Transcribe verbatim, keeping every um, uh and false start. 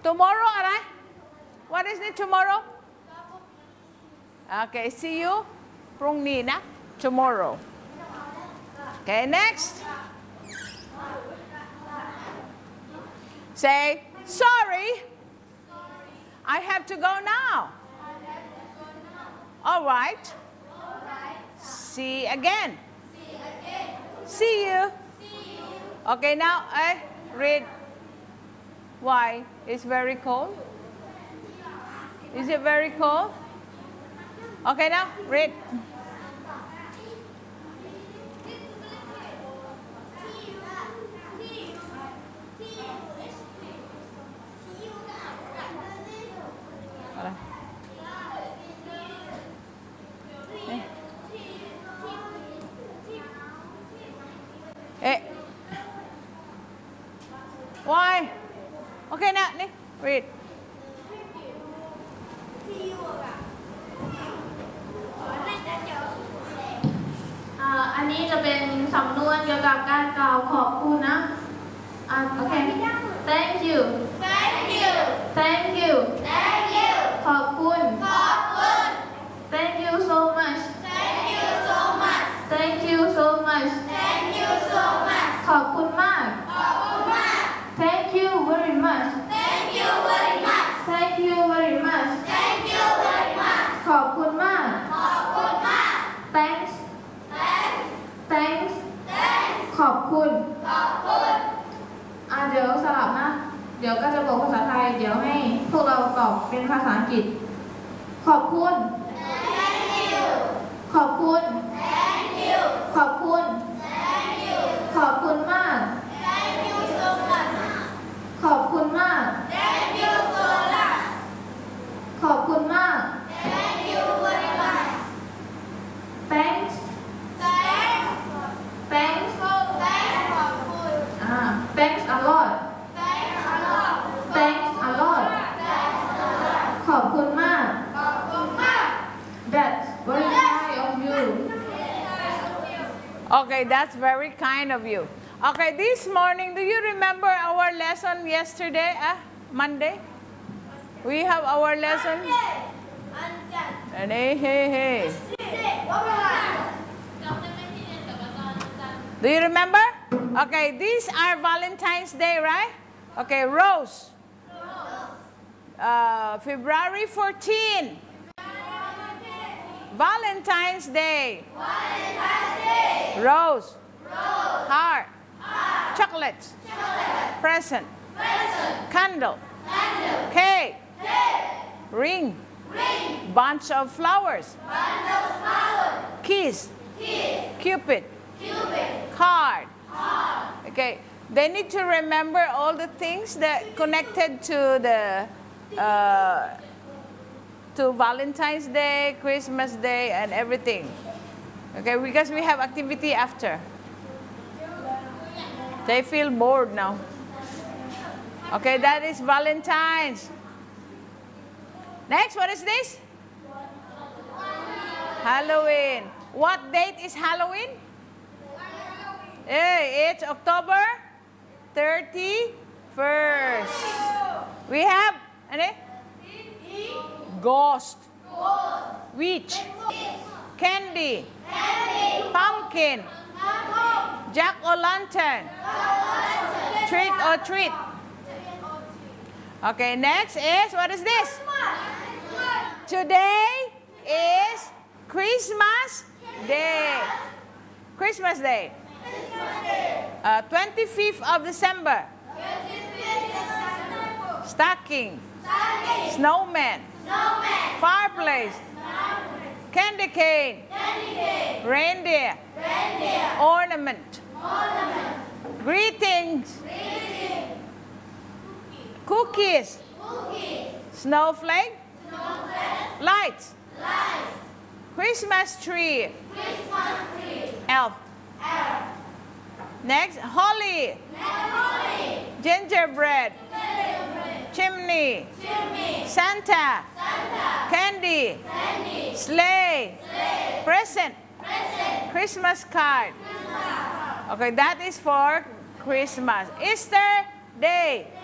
tomorrow อะไร what is it tomorrow okay see you พรุ่งนี้นะ tomorrow okay next say sorry I have to go now all right see again see you okay now I read why it's very cold is it very cold okay now read Eh. Why? Okay now, ni read. อ่าอันนี้จะเป็นสำนวนเกี่ยวกับการกล่าวขอบคุณนะอ่าโอเค thank you Thank you. thank you Thank you. ขอบคุณขอบคุณ thank you so much Thank you so much. thank you so much Thank you so much. ขอบคุณมากขอบคุณมาก thank you very much Thank you very much. thank you very much Thank you very much. ขอบคุณมากขอบคุณมาก thanks Thanks. thanks Thanks. ขอบคุณขอบคุณอ่าเดี๋ยวสลับนะ เดี๋ยวก็จะบอกภาษาไทย เดี๋ยวให้พวกเราตอบเป็นภาษาอังกฤษ ขอบคุณ Thank you. ขอบคุณ Thank you. ขอบคุณ Thank you. ขอบคุณมาก Thank you so much. ขอบคุณมาก Thank you so much. ขอบคุณมาก Thank you very much. thanks Thanks. thanks Thanks ขอบคุณอ่า thanks a lot Thanks a lot. thanks a lot Thanks a lot. ขอบคุณมากขอบคุณมาก that's very kind of you Okay, that's very kind of you. Okay, this morning, do you remember our lesson yesterday, uh, Monday? We have our lesson. And hey, hey, hey. Do you remember? Okay, these are Valentine's Day, right? Okay, Rose. Uh, February fourteenth. Valentine's Day. Rose. Heart. Chocolates. Present. Candle. Cake. Ring. Bunch of flowers. Kiss. Cupid. Card. Okay. They need to remember all the things that connected to the uh, to Valentine's Day, Christmas Day, and everything. Okay, because we have activity after. They feel bored now. Okay, that is Valentine's. Next, what is this? Halloween. What date is Halloween? Hey, it's October thirty-first. We have any? Ghost. Witch. Candy. Pumpkin. Jack-o'-lantern. Trick or treat. Okay, next is, what is this? Today is Christmas Day. Christmas Day. Uh, twenty-fifth of December. Stocking. Snowman. Fireplace. Candy cane. Reindeer. Ornament. Greetings. Cookies. Snowflake. Lights. Christmas tree. Elf. Next, holly. Gingerbread. Chimney. Santa. Candy. Sleigh. Present. Christmas card. Okay, that is for Christmas. Easter Day.